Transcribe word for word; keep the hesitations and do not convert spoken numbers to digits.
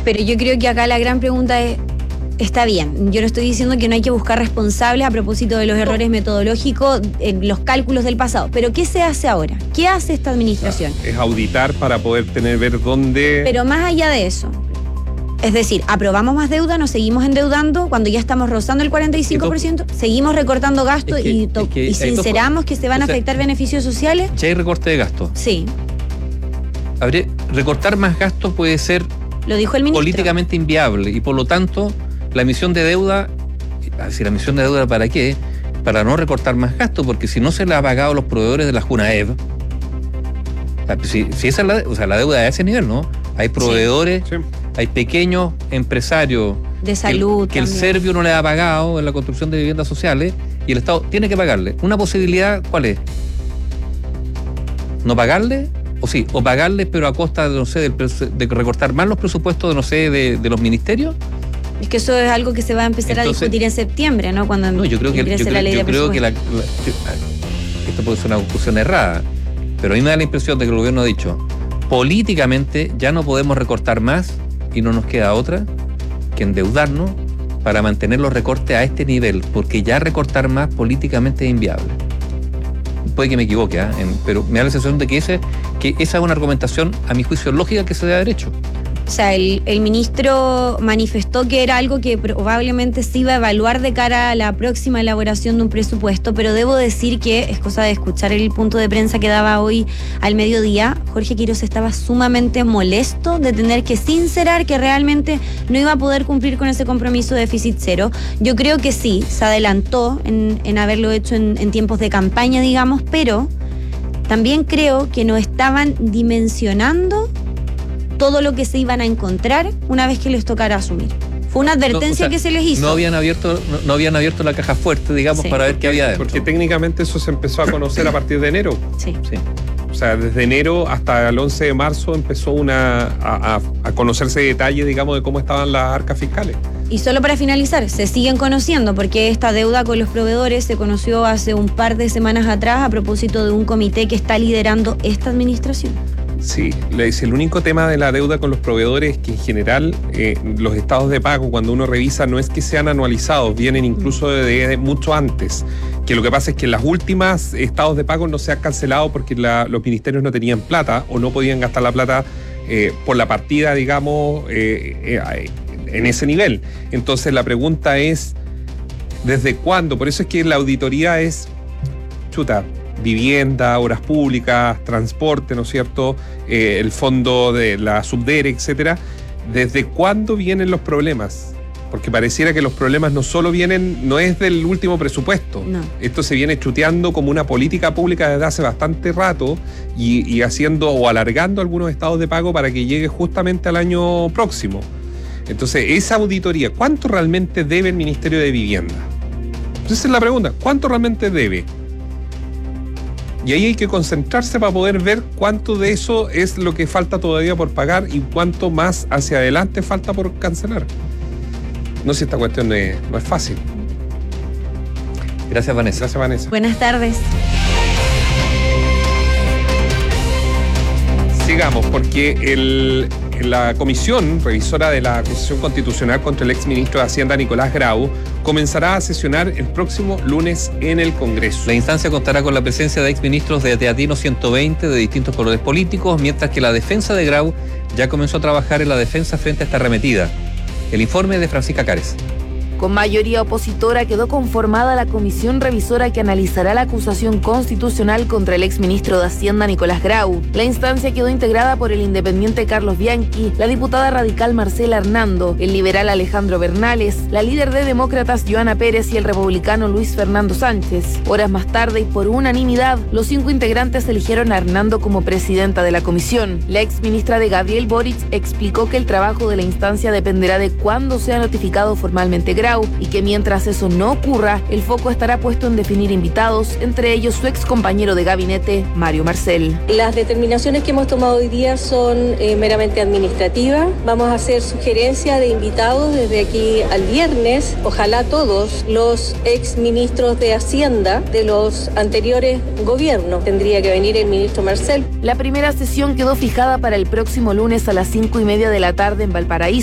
Pero yo creo que acá la gran pregunta es, está bien, yo no estoy diciendo que no hay que buscar responsables a propósito de los errores metodológicos en los cálculos del pasado, pero ¿qué se hace ahora? ¿Qué hace esta administración? O sea, es auditar para poder tener, ver dónde... Pero más allá de eso, es decir, aprobamos más deuda, nos seguimos endeudando cuando ya estamos rozando el cuarenta y cinco por ciento, seguimos recortando gastos es que, y, to- es que y sinceramos que se van a o sea, afectar beneficios sociales. Ya hay recorte de gastos. Sí. Habría, recortar más gastos puede ser Lo dijo el ministro. políticamente inviable y por lo tanto la emisión de deuda, es decir, la emisión de deuda ¿para qué? Para no recortar más gastos, porque si no se le ha pagado a los proveedores de la Junaev, o sea, si, si esa es la, o sea, la deuda de ese nivel, ¿no? Hay proveedores, sí. Sí. Hay pequeños empresarios de salud que, que el Servio no le ha pagado en la construcción de viviendas sociales y el Estado tiene que pagarle. Una posibilidad, ¿cuál es? ¿No pagarle? O sí, o pagarle pero a costa de, no sé, del, de recortar más los presupuestos de, no sé, de, de los ministerios. Es que eso es algo que se va a empezar Entonces, a discutir en septiembre, ¿no? Cuando no, yo creo que, ingrese yo la creo, ley yo de creo que la, la, esto puede ser una conclusión errada, pero a mí me da la impresión de que el gobierno ha dicho, políticamente ya no podemos recortar más y no nos queda otra que endeudarnos para mantener los recortes a este nivel, porque ya recortar más políticamente es inviable. Puede que me equivoque, ¿eh? en, pero me da la sensación de que, ese, que esa es una argumentación, a mi juicio, lógica que se debe haber hecho. O sea, el, el ministro manifestó que era algo que probablemente se iba a evaluar de cara a la próxima elaboración de un presupuesto, pero debo decir que es cosa de escuchar el punto de prensa que daba hoy al mediodía. Jorge Quiroz estaba sumamente molesto de tener que sincerar que realmente no iba a poder cumplir con ese compromiso de déficit cero. Yo creo que sí, se adelantó en, en haberlo hecho en, en tiempos de campaña, digamos, pero también creo que no estaban dimensionando todo lo que se iban a encontrar una vez que les tocara asumir. Fue una advertencia no, o sea, que se les hizo. No habían abierto, no, no habían abierto la caja fuerte, digamos, sí. para ver qué había dentro. Porque técnicamente eso se empezó a conocer a partir de enero. Sí. sí. O sea, desde enero hasta el once de marzo empezó una a, a, a conocerse detalles, digamos, de cómo estaban las arcas fiscales. Y solo para finalizar, se siguen conociendo porque esta deuda con los proveedores se conoció hace un par de semanas atrás a propósito de un comité que está liderando esta administración. Sí, el único tema de la deuda con los proveedores es que en general eh, los estados de pago, cuando uno revisa, no es que sean anualizados, vienen incluso de, de mucho antes. Que lo que pasa es que en las últimas estados de pago no se han cancelado porque la, los ministerios no tenían plata o no podían gastar la plata eh, por la partida, digamos, eh, eh, en ese nivel. Entonces la pregunta es, ¿desde cuándo? Por eso es que la auditoría es, chuta, vivienda, obras públicas, transporte, ¿no es cierto? Eh, el fondo de la Subdere, etcétera. ¿Desde cuándo vienen los problemas? Porque pareciera que los problemas no solo vienen, no es del último presupuesto. No. Esto se viene chuteando como una política pública desde hace bastante rato y, y haciendo o alargando algunos estados de pago para que llegue justamente al año próximo. Entonces, esa auditoría, ¿cuánto realmente debe el Ministerio de Vivienda? Esa es la pregunta, ¿cuánto realmente debe? Y ahí hay que concentrarse para poder ver cuánto de eso es lo que falta todavía por pagar y cuánto más hacia adelante falta por cancelar. No sé si esta cuestión no es, no es fácil. Gracias, Vanessa. Gracias, Vanessa. Buenas tardes. Sigamos, porque el, la comisión revisora de la acusación constitucional contra el exministro de Hacienda, Nicolás Grau, comenzará a sesionar el próximo lunes en el Congreso. La instancia contará con la presencia de exministros de Teatino ciento veinte de distintos colores políticos, mientras que la defensa de Grau ya comenzó a trabajar en la defensa frente a esta arremetida. El informe de Francisca Cárez. Con mayoría opositora quedó conformada la comisión revisora que analizará la acusación constitucional contra el exministro de Hacienda Nicolás Grau. La instancia quedó integrada por el independiente Carlos Bianchi, la diputada radical Marcela Hernando, el liberal Alejandro Bernales, la líder de demócratas Joana Pérez y el republicano Luis Fernando Sánchez. Horas más tarde y por unanimidad, los cinco integrantes eligieron a Hernando como presidenta de la comisión. La exministra de Gabriel Boric explicó que el trabajo de la instancia dependerá de cuándo sea notificado formalmente Grau y que mientras eso no ocurra, el foco estará puesto en definir invitados, entre ellos su ex compañero de gabinete, Mario Marcel. Las determinaciones que hemos tomado hoy día son eh, meramente administrativas. Vamos a hacer sugerencia de invitados desde aquí al viernes, ojalá todos los ex ministros de Hacienda de los anteriores gobiernos. Tendría que venir el ministro Marcel. La primera sesión quedó fijada para el próximo lunes a las cinco y media de la tarde en Valparaíso.